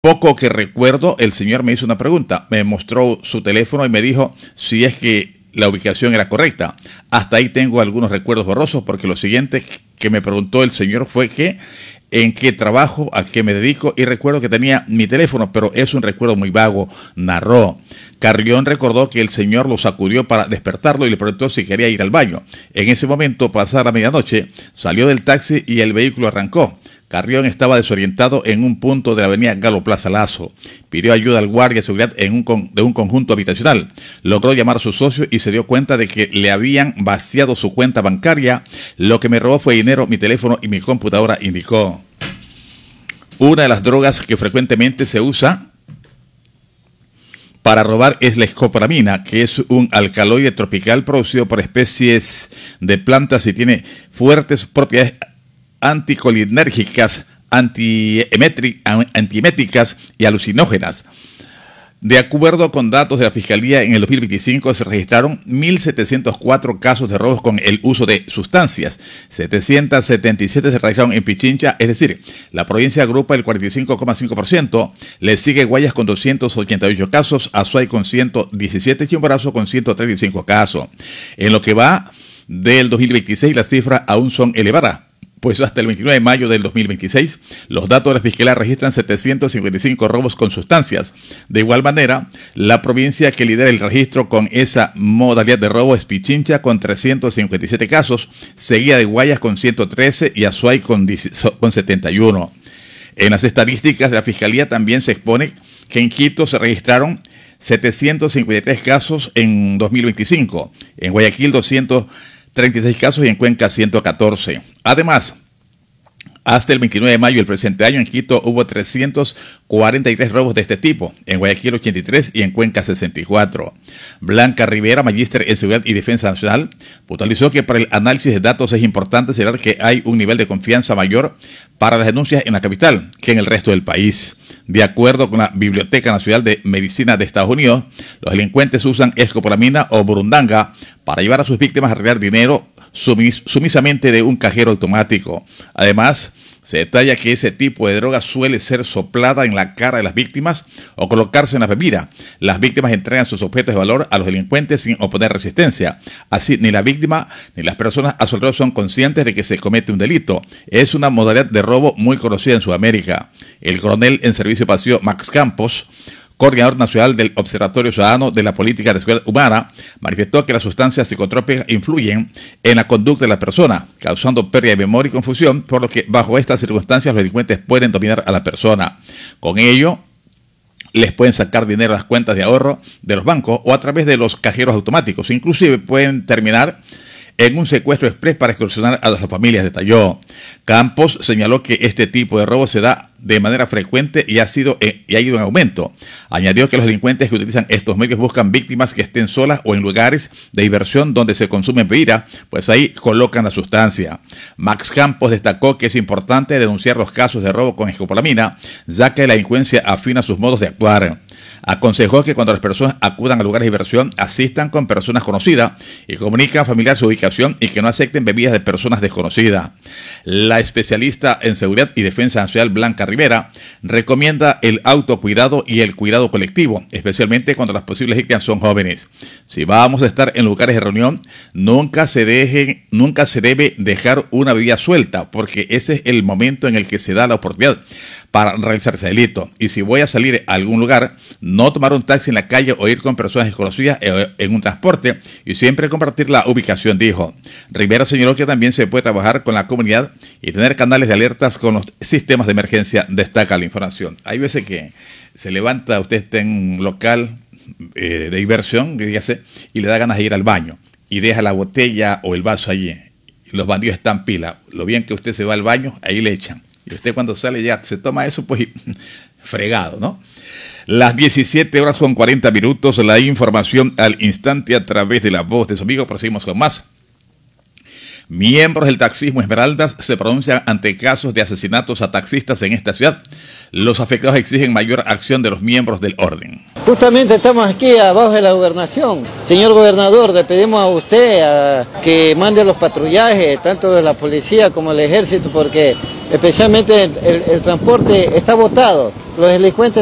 Poco que recuerdo, el señor me hizo una pregunta, me mostró su teléfono y me dijo si es que la ubicación era correcta. Hasta ahí tengo algunos recuerdos borrosos porque lo siguiente que me preguntó el señor fue que en qué trabajo, a qué me dedico, y recuerdo que tenía mi teléfono, pero es un recuerdo muy vago, narró. Carrión recordó que el señor lo sacudió para despertarlo y le preguntó si quería ir al baño. En ese momento, pasada la medianoche, salió del taxi y el vehículo arrancó. Carrión estaba desorientado en un punto de la avenida Galo Plaza Lazo. Pidió ayuda al guardia de seguridad de un conjunto habitacional. Logró llamar a su socio y se dio cuenta de que le habían vaciado su cuenta bancaria. Lo que me robó fue dinero, mi teléfono y mi computadora, indicó. Una de las drogas que frecuentemente se usa para robar es la escopolamina, que es un alcaloide tropical producido por especies de plantas y tiene fuertes propiedades anticolinérgicas, antieméticas y alucinógenas. De acuerdo con datos de la Fiscalía, en el 2025 se registraron 1.704 casos de robos con el uso de sustancias. 777 se registraron en Pichincha, es decir, la provincia agrupa el 45,5%. Le sigue Guayas con 288 casos, Azuay con 117 y Chimborazo con 135 casos. En lo que va del 2026, las cifras aún son elevadas. Pues hasta el 29 de mayo del 2026, los datos de la Fiscalía registran 755 robos con sustancias. De igual manera, la provincia que lidera el registro con esa modalidad de robo es Pichincha con 357 casos, seguida de Guayas con 113 y Azuay con 71. En las estadísticas de la Fiscalía también se expone que en Quito se registraron 753 casos en 2025, en Guayaquil 236 casos y en Cuenca 114. Además, hasta el 29 de mayo del presente año en Quito hubo 343 robos de este tipo, en Guayaquil 83 y en Cuenca 64. Blanca Rivera, magíster en Seguridad y Defensa Nacional, puntualizó que para el análisis de datos es importante señalar que hay un nivel de confianza mayor para las denuncias en la capital que en el resto del país. De acuerdo con la Biblioteca Nacional de Medicina de Estados Unidos, los delincuentes usan escopolamina o burundanga para llevar a sus víctimas a retirar dinero sumisamente de un cajero automático. Además, se detalla que ese tipo de droga suele ser soplada en la cara de las víctimas o colocarse en la bebida. Las víctimas entregan sus objetos de valor a los delincuentes sin oponer resistencia. Así, ni la víctima ni las personas a su alrededor son conscientes de que se comete un delito. Es una modalidad de robo muy conocida en Sudamérica. El coronel en servicio pasivo Max Campos, coordinador nacional del Observatorio Ciudadano de la Política de Seguridad Humana, manifestó que las sustancias psicotrópicas influyen en la conducta de la persona, causando pérdida de memoria y confusión, por lo que bajo estas circunstancias los delincuentes pueden dominar a la persona. Con ello, les pueden sacar dinero a las cuentas de ahorro de los bancos o a través de los cajeros automáticos. Inclusive pueden terminar en un secuestro exprés para extorsionar a las familias, detalló. Campos señaló que este tipo de robo se da de manera frecuente y ha ido en aumento. Añadió que los delincuentes que utilizan estos medios buscan víctimas que estén solas o en lugares de diversión donde se consumen bebidas, pues ahí colocan la sustancia. Max Campos destacó que es importante denunciar los casos de robo con escopolamina, ya que la delincuencia afina sus modos de actuar. Aconsejó que cuando las personas acudan a lugares de diversión, asistan con personas conocidas y comunican a familiar su ubicación y que no acepten bebidas de personas desconocidas. La especialista en Seguridad y Defensa Nacional Blanca Rivera recomienda el autocuidado y el cuidado colectivo, especialmente cuando las posibles víctimas son jóvenes. Si vamos a estar en lugares de reunión, nunca se debe dejar una bebida suelta, porque ese es el momento en el que se da la oportunidad para realizar ese delito. Y si voy a salir a algún lugar, no tomar un taxi en la calle o ir con personas desconocidas en un transporte y siempre compartir la ubicación, dijo. Rivera señaló que también se puede trabajar con la comunidad y tener canales de alertas con los sistemas de emergencia, destaca la información. Hay veces que se levanta, usted está en un local de diversión, dígase, y le da ganas de ir al baño y deja la botella o el vaso allí. Y los bandidos están pila. Lo bien que usted se va al baño, ahí le echan. Y usted cuando sale ya se toma eso, pues fregado, ¿no? Las 17 horas con 40 minutos, la información al instante a través de la voz de su amigo. Proseguimos con más. Miembros del taxismo Esmeraldas se pronuncian ante casos de asesinatos a taxistas en esta ciudad. Los afectados exigen mayor acción de los miembros del orden. Justamente estamos aquí abajo de la gobernación. Señor gobernador, le pedimos a usted que mande los patrullajes, tanto de la policía como el ejército, porque especialmente el transporte está botado. Los delincuentes